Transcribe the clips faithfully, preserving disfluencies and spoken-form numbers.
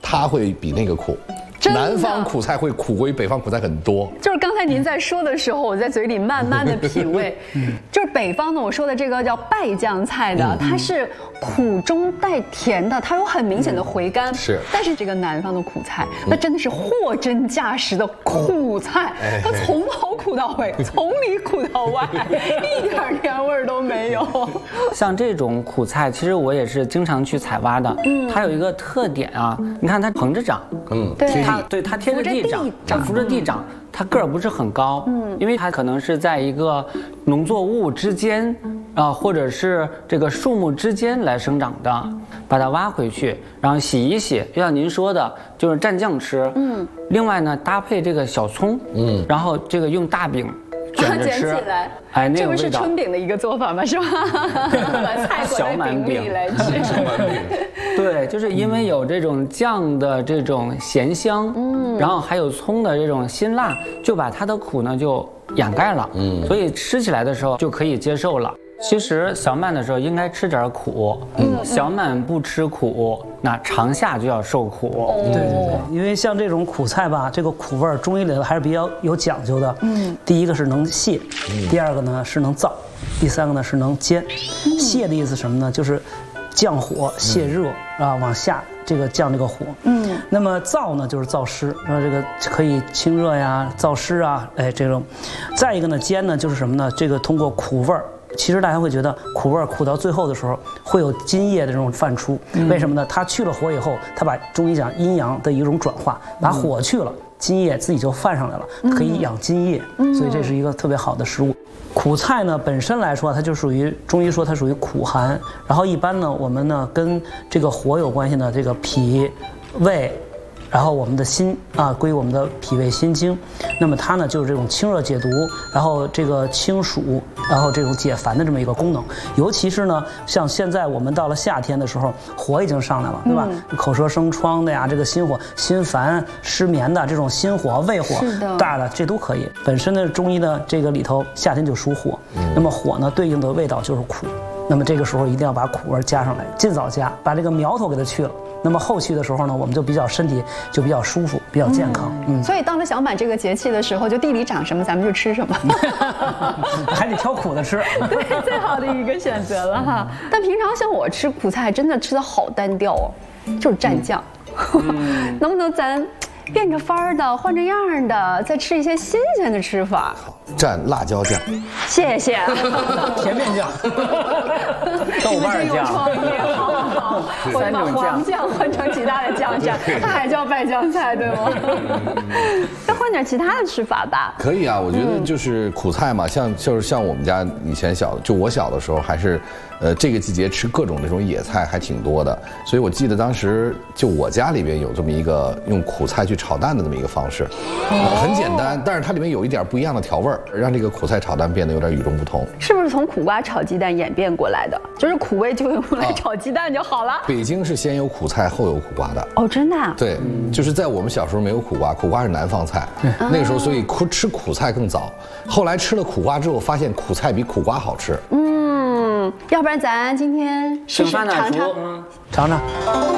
它会比那个苦。南方苦菜会苦过于北方苦菜很多。 就是刚才您在说的时候，我在嘴里慢慢的品味。就是北方呢，我说的这个叫败酱菜的，嗯、它是苦中带甜的，它有很明显的回甘。 是。 但是这个南方的苦菜，那真的是货真价实的苦菜，嗯、它从头苦到尾，从里苦到外，一点甜味儿都没有。 像这种苦菜，其实我也是经常去采挖的。嗯。它有一个特点啊，你看它横着长。 嗯。 对。 它对它贴着地长，它扶着地长，它个儿不是很高，嗯，因为它可能是在一个农作物之间，啊、呃，或者是这个树木之间来生长的，把它挖回去，然后洗一洗，就像您说的，就是蘸酱吃，嗯，另外呢搭配这个小葱，嗯，然后这个用大饼。卷着吃， 哎，那个味道，这不是春饼的一个做法吗？是吧？把菜裹在饼里来吃。小满饼。 对，就是因为有这种酱的这种咸香，嗯，然后还有葱的这种辛辣，就把它的苦呢就掩盖了，嗯，所以吃起来的时候就可以接受了。其实小满的时候应该吃点苦，嗯，小满不吃苦，那长夏就要受苦。 对对对，因为像这种苦菜吧，这个苦味儿中医里头还是比较有讲究的。嗯，第一个是能泻，第二个呢是能燥，第三个呢是能煎。泻的意思什么呢？就是降火泄热啊，往下这个降这个火。嗯，那么燥呢就是燥湿，然后这个可以清热呀、燥湿啊，哎这种。再一个呢煎呢就是什么呢？这个通过苦味儿。其实大家会觉得苦味苦到最后的时候会有津液的这种泛出，嗯、为什么呢？它去了火以后，它把中医讲阴阳的一种转化，把火去了，津液自己就泛上来了，可以养津液，嗯、所以这是一个特别好的食物。苦菜呢本身来说，它就属于中医说它属于苦寒，然后一般呢我们呢跟这个火有关系的这个脾、胃。然后我们的心啊归我们的脾胃心经，那么它呢就是这种清热解毒，然后这个清暑，然后这种解烦的这么一个功能。尤其是呢，像现在我们到了夏天的时候，火已经上来了，对吧？嗯、口舌生疮的呀，这个心火、心烦、失眠的这种心火、胃火大的，这都可以。本身的中医的这个里头，夏天就属火，嗯、那么火呢对应的味道就是苦，那么这个时候一定要把苦味加上来，尽早加，把这个苗头给它去了。那么后续的时候呢，我们就比较身体就比较舒服，比较健康。 嗯，嗯所以到了小满这个节气的时候，就地里长什么咱们就吃什么， 还得挑苦的吃。 对，最好的一个选择了哈。但平常像我吃苦菜，真的吃的好单调哦，就是蘸酱。嗯、能不能咱变着法儿的、换着样儿的，再吃一些新鲜的吃法？ 蘸辣椒酱。 谢谢。 甜面酱。 豆瓣酱。 好好好，我把黄酱换成其他的酱上，它还叫败酱菜，对吗？再换点其他的吃法吧。 可以啊，我觉得就是苦菜嘛，像就是像我们家以前小，就我小的时候还是，呃，这个季节吃各种那种野菜还挺多的，所以我记得当时就我家里边有这么一个用苦菜去炒蛋的这么一个方式，哦、很简单，但是它里面有一点不一样的调味儿，让这个苦菜炒蛋变得有点与众不同。 是不是从苦瓜炒鸡蛋演变过来的？就是苦味就用来炒鸡蛋就好了。啊、 北京是先有苦菜后有苦瓜的。 哦，真的、啊？ 对，就是在我们小时候没有苦瓜，苦瓜是南方菜，嗯、那个时候所以苦吃苦菜更早。后来吃了苦瓜之后，发现苦菜比苦瓜好吃。 嗯，要不然咱今天试试尝尝， 尝尝。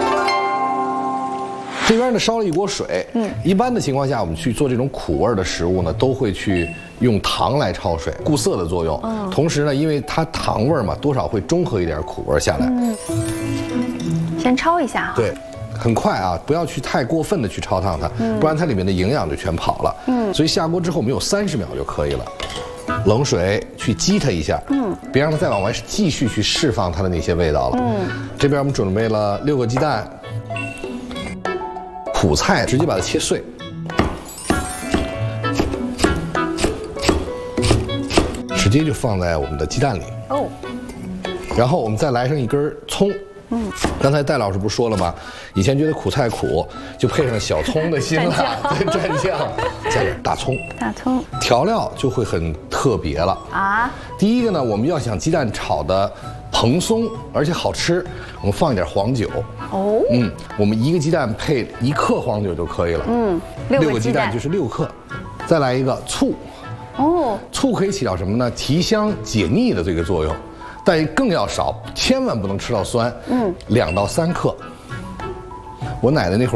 这边呢烧了一锅水，嗯，一般的情况下，我们去做这种苦味的食物呢，都会去用糖来焯水，固色的作用。嗯，同时呢，因为它糖味嘛，多少会中和一点苦味下来。嗯， 先焯一下哈。 对，很快啊，不要去太过分的去焯烫它，嗯、不然它里面的营养就全跑了。嗯，所以下锅之后我们有三十秒就可以了。冷水去激它一下，嗯，别让它再往外继续去释放它的那些味道了。嗯，这边我们准备了六个鸡蛋。苦菜直接把它切碎，直接就放在我们的鸡蛋里。哦，然后我们再来上一根葱。嗯，刚才戴老师不是说了吗？以前觉得苦菜苦，就配上小葱的辛辣，再蘸酱，加点大葱。 大葱调料就会很特别了啊。第一个呢，我们要想鸡蛋炒的蓬松而且好吃，我们放一点黄酒。哦，嗯，我们一个鸡蛋配一克黄酒就可以了。嗯，六个鸡蛋就是六克。再来一个醋。哦，醋可以起到什么呢？提香解腻的这个作用。但更要少，千万不能吃到酸。嗯，两到三克。我奶奶那会儿。